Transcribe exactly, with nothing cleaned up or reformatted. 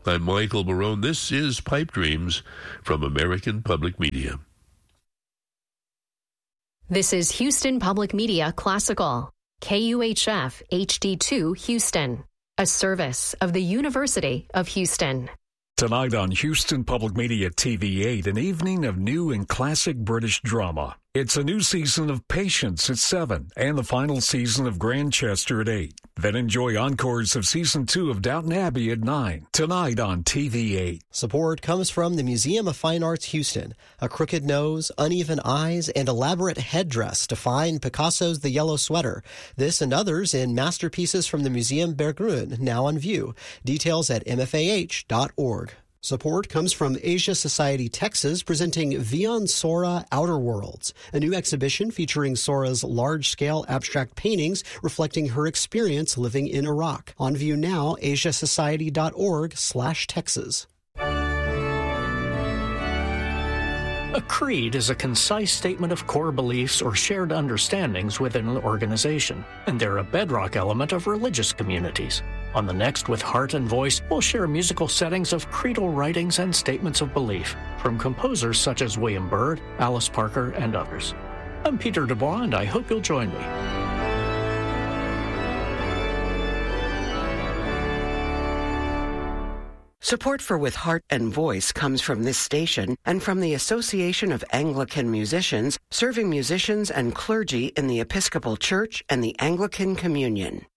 I'm Michael Barone. This is Pipe Dreams from American Public Media. This is Houston Public Media Classical, K U H F H D two Houston, a service of the University of Houston. Tonight on Houston Public Media T V eight, an evening of new and classic British drama. It's a new season of Patience at seven and the final season of Grantchester at eight. Then enjoy encores of season two of Downton Abbey at nine. Tonight on T V eight. Support comes from the Museum of Fine Arts Houston. A crooked nose, uneven eyes, and elaborate headdress define Picasso's The Yellow Sweater. This and others in masterpieces from the Museum Berggruen, now on view. Details at m f a h dot org. Support comes from Asia Society Texas, presenting Vion Sora Outer Worlds, a new exhibition featuring Sora's large-scale abstract paintings reflecting her experience living in Iraq. On view now, asia society dot org slash Texas. A creed is a concise statement of core beliefs or shared understandings within an organization, and they're a bedrock element of religious communities. On the Next with Heart and Voice, we'll share musical settings of creedal writings and statements of belief from composers such as William Byrd, Alice Parker, and others. I'm Peter Dubois, and I hope you'll join me. Support for With Heart and Voice comes from this station and from the Association of Anglican Musicians, serving musicians and clergy in the Episcopal Church and the Anglican Communion.